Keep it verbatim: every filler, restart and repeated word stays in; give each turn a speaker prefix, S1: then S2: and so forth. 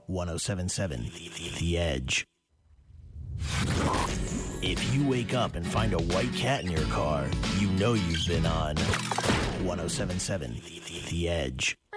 S1: one oh seven seven The Edge. If you wake up and find a white cat in your car, you know you've been on one oh seven seven The Edge.